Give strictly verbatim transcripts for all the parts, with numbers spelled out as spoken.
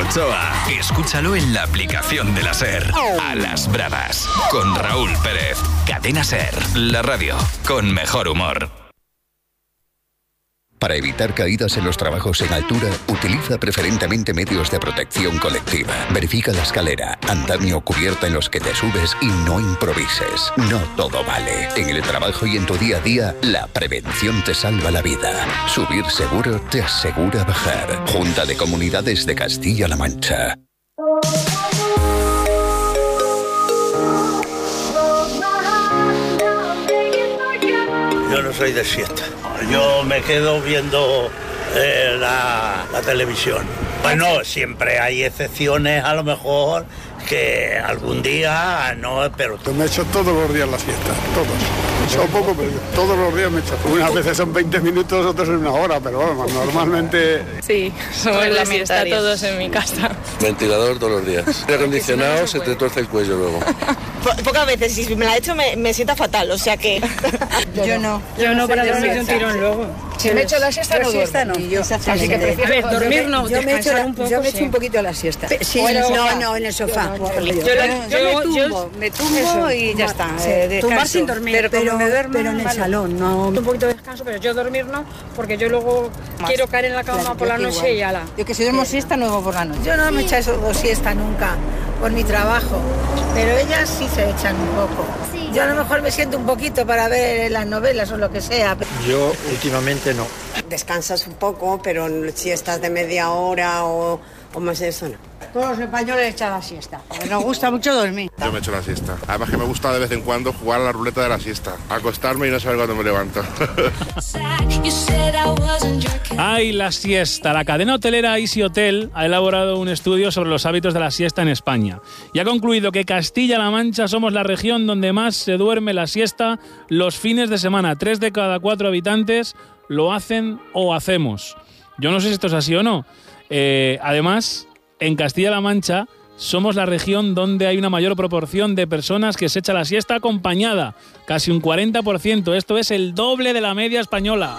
Ochoa. Escúchalo en la aplicación de la SER. A las bravas, con Raúl Pérez. Cadena SER, la radio con mejor humor. Para evitar caídas en los trabajos en altura, utiliza preferentemente medios de protección colectiva. Verifica la escalera, andamio o cubierta en los que te subes y no improvises. No todo vale. En el trabajo y en tu día a día, la prevención te salva la vida. Subir seguro te asegura bajar. Junta de Comunidades de Castilla-La Mancha. Yo no soy de siesta. Yo me quedo viendo eh, la, la televisión. Bueno, siempre hay excepciones, a lo mejor, que algún día no, pero... Yo me echo todos los días la siesta, todos. Son poco, pero todos los días me echo. Unas veces son veinte minutos, otras son una hora, pero bueno, normalmente... Sí, somos la siesta todos en mi casa. Ventilador todos los días. Aire acondicionado, se te tuerce el cuello luego. Po- pocas veces, si me la he hecho me, me sienta fatal, o sea que... Yo no. Yo no, para dormir de un tirón luego. Si me echo la siesta, no siesta no. Yo, Así que prefiero, a ver, dormir no, yo me echo la, un poco, yo me echo sí. un poquito la siesta. Sí, o en el no, sofá. no, no, en el sofá. Yo, Yo, yo, yo, yo, me yo, tumbo, me tumbo eso, y ya está. Sí. Eh, Tumbar sin dormir, pero, pero, pero, me duermo, pero en el vale. salón, no. Un poquito de descanso, pero yo dormir no, porque yo luego Más. quiero caer en la cama Claro, por la yo noche igual. y ala. Yo que si duermo siesta, no hago por la noche. Yo no me he echado siesta nunca por mi trabajo, pero ellas sí se echan un poco. Yo a lo mejor me siento un poquito para ver las novelas o lo que sea. Yo últimamente no. Descansas un poco, pero si estás de media hora o, o más de eso, no. Todos los españoles echan la siesta. Nos gusta mucho dormir. Yo me echo la siesta. Además que me gusta de vez en cuando jugar a la ruleta de la siesta. Acostarme y no saber cuándo me levanto. Ay, la siesta. La cadena hotelera Easy Hotel ha elaborado un estudio sobre los hábitos de la siesta en España y ha concluido que Castilla-La Mancha somos la región donde más se duerme la siesta los fines de semana. Tres de cada cuatro habitantes lo hacen o hacemos. Yo no sé si esto es así o no. Eh, además, en Castilla-La Mancha somos la región donde hay una mayor proporción de personas que se echa la siesta acompañada. Casi un cuarenta por ciento. Esto es el doble de la media española.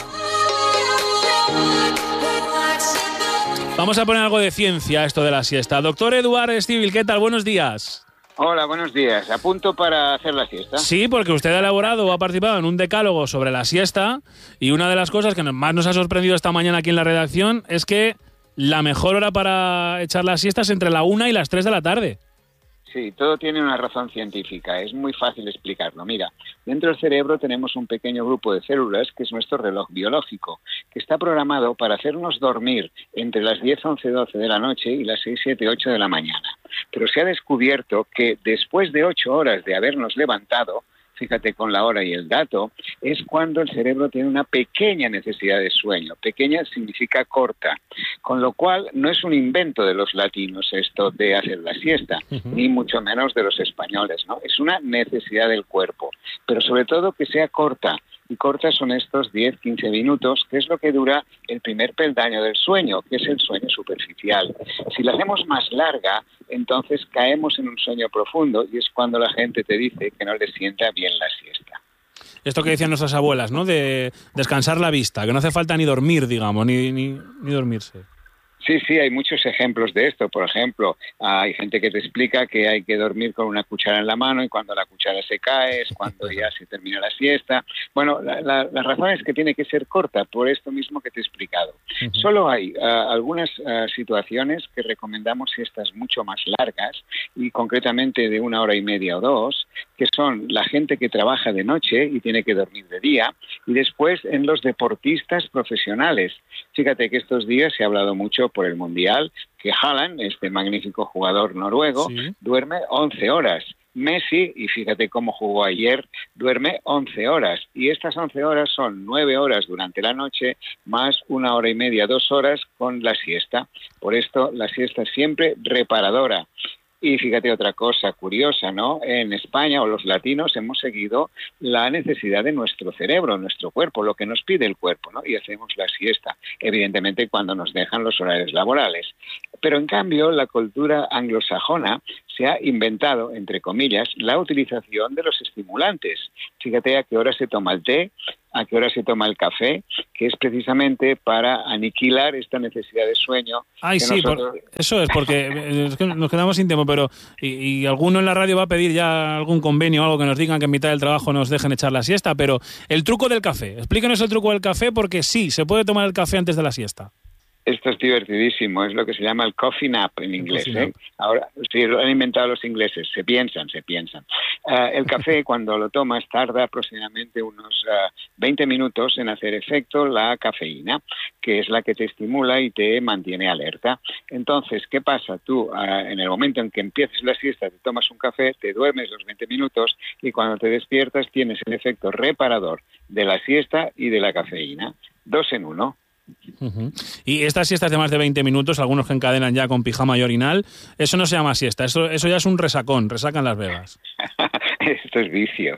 Vamos a poner algo de ciencia a esto de la siesta. Doctor Eduard Estíbil, ¿qué tal? Buenos días. Hola, buenos días. ¿Apunto para hacer la siesta? Sí, porque usted ha elaborado o ha participado en un decálogo sobre la siesta y una de las cosas que más nos ha sorprendido esta mañana aquí en la redacción es que la mejor hora para echar la siesta es entre la una y las tres de la tarde. Sí, todo tiene una razón científica. Es muy fácil explicarlo. Mira, dentro del cerebro tenemos un pequeño grupo de células que es nuestro reloj biológico, que está programado para hacernos dormir entre las diez, once, doce de la noche y las seis, siete, ocho de la mañana. Pero se ha descubierto que después de ocho horas de habernos levantado, fíjate con la hora y el dato, es cuando el cerebro tiene una pequeña necesidad de sueño. Pequeña significa corta, con lo cual no es un invento de los latinos esto de hacer la siesta, uh-huh. ni mucho menos de los españoles, ¿no? Es una necesidad del cuerpo, pero sobre todo que sea corta. Y cortas son estos diez, quince minutos, que es lo que dura el primer peldaño del sueño, que es el sueño superficial. Si la hacemos más larga, entonces caemos en un sueño profundo y es cuando la gente te dice que no le sienta bien la siesta. Esto que decían nuestras abuelas, ¿no? De descansar la vista, que no hace falta ni dormir, digamos, ni, ni, ni dormirse. Sí, sí, hay muchos ejemplos de esto. Por ejemplo, hay gente que te explica que hay que dormir con una cuchara en la mano y cuando la cuchara se cae es cuando ya se termina la siesta. Bueno, la, la, la razón es que tiene que ser corta, por esto mismo que te he explicado. Uh-huh. Solo hay uh, algunas uh, situaciones que recomendamos siestas mucho más largas y concretamente de una hora y media o dos, que son la gente que trabaja de noche y tiene que dormir de día, y después en los deportistas profesionales. Fíjate que estos días se ha hablado mucho por el Mundial, que Haaland, este magnífico jugador noruego, ¿sí?, duerme once horas. Messi, y fíjate cómo jugó ayer, duerme once horas. Y estas once horas son nueve horas durante la noche, más una hora y media, dos horas con la siesta. Por esto, la siesta es siempre reparadora. Y fíjate otra cosa curiosa, ¿no? En España, o los latinos, hemos seguido la necesidad de nuestro cerebro, nuestro cuerpo, lo que nos pide el cuerpo, ¿no? Y hacemos la siesta, evidentemente cuando nos dejan los horarios laborales. Pero en cambio, la cultura anglosajona se ha inventado, entre comillas, la utilización de los estimulantes. Fíjate a qué hora se toma el té, a qué hora se toma el café, que es precisamente para aniquilar esta necesidad de sueño. Ay, sí, nosotros... por, eso es, porque es que nos quedamos sin tiempo, pero y, y alguno en la radio va a pedir ya algún convenio o algo que nos digan que en mitad del trabajo nos dejen echar la siesta, pero el truco del café, explíquenos el truco del café, porque sí, se puede tomar el café antes de la siesta. Esto es divertidísimo, es lo que se llama el coffee nap en inglés. ¿eh? Ahora, sí, lo han inventado los ingleses, se piensan, se piensan. Uh, el café, cuando lo tomas, tarda aproximadamente unos uh, veinte minutos en hacer efecto la cafeína, que es la que te estimula y te mantiene alerta. Entonces, ¿qué pasa? Tú, uh, en el momento en que empieces la siesta, te tomas un café, te duermes los veinte minutos y cuando te despiertas tienes el efecto reparador de la siesta y de la cafeína. Dos en uno. Uh-huh. Y estas siestas de más de veinte minutos, algunos que encadenan ya con pijama y orinal, eso no se llama siesta, eso, eso ya es un resacón, resacan Las Vegas. Esto es vicio,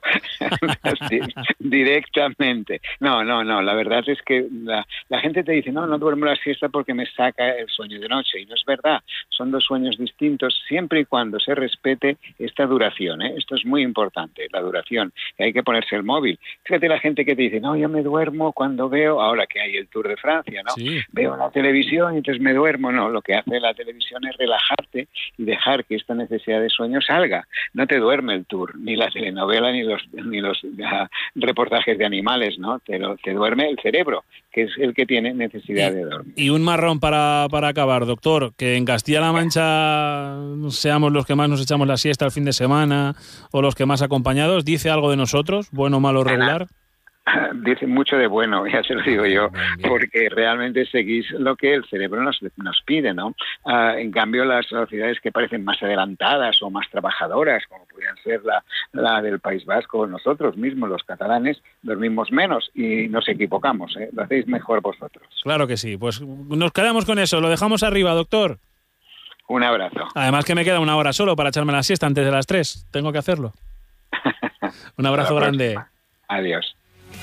directamente. No, no, no, la verdad es que la, la gente te dice, no, no duermo la siesta porque me saca el sueño de noche, y no es verdad, son dos sueños distintos siempre y cuando se respete esta duración, ¿eh? Esto es muy importante, la duración, que hay que ponerse el móvil. Fíjate la gente que te dice, no, yo me duermo cuando veo, ahora que hay el Tour de Francia, ¿no? Sí. Veo la televisión y entonces me duermo, no, lo que hace la televisión es relajarte y dejar que esta necesidad de sueño salga, no te duerme el Tour, ni la telenovela ni los ni los uh, reportajes de animales, ¿no? Te, lo, te duerme el cerebro, que es el que tiene necesidad y, de dormir. Y un marrón para, para acabar, doctor, que en Castilla-La Mancha seamos los que más nos echamos la siesta el fin de semana o los que más acompañados, ¿dice algo de nosotros? ¿Bueno, malo, regular? Dice mucho de bueno, ya se lo digo yo, porque realmente seguís lo que el cerebro nos, nos pide, ¿no? Uh, en cambio, las sociedades que parecen más adelantadas o más trabajadoras, como podrían ser la, la del País Vasco, nosotros mismos, los catalanes, dormimos menos y nos equivocamos, ¿eh? Lo hacéis mejor vosotros. Claro que sí, pues nos quedamos con eso, lo dejamos arriba, doctor. Un abrazo. Además que me queda una hora solo para echarme la siesta antes de las tres, tengo que hacerlo. Un abrazo grande. Adiós.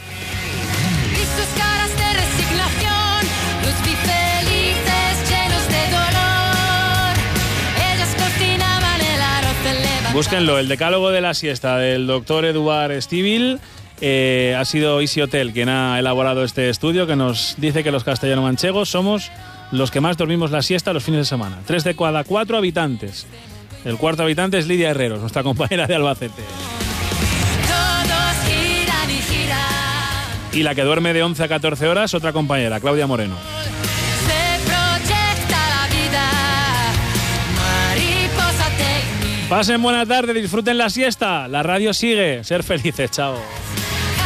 Búsquenlo, el decálogo de la siesta del doctor Eduard Estíbil. Eh, ha sido Easy Hotel quien ha elaborado este estudio que nos dice que los castellano-manchegos somos los que más dormimos la siesta los fines de semana. Tres de cada cuatro habitantes. El cuarto habitante es Lidia Herreros, nuestra compañera de Albacete. Y la que duerme de once a catorce horas, otra compañera, Claudia Moreno. Pasen buena tarde, disfruten la siesta. La radio sigue. Ser felices, chao.